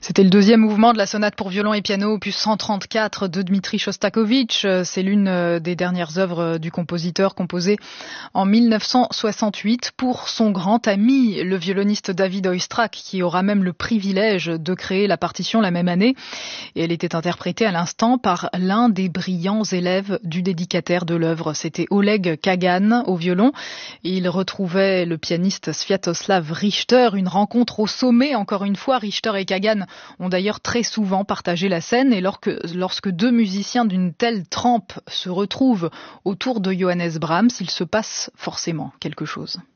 C'était le deuxième mouvement de la sonate pour violon et piano opus 134 de Dmitri Shostakovich. C'est l'une des dernières œuvres du compositeur, composée en 1968 pour son grand ami, le violoniste David Oistrakh, qui aura même le privilège de créer la partition la même année. Et elle était interprétée à l'instant par l'un des brillants élèves du dédicataire de l'œuvre. C'était Oleg Kagan au violon. Et il retrouvait le pianiste Sviatoslav Richter, une rencontre au sommet, encore une fois. Richter et Kagan ont d'ailleurs très souvent partagé la scène, et lorsque deux musiciens d'une telle trempe se retrouvent autour de Johannes Brahms, il se passe forcément quelque chose.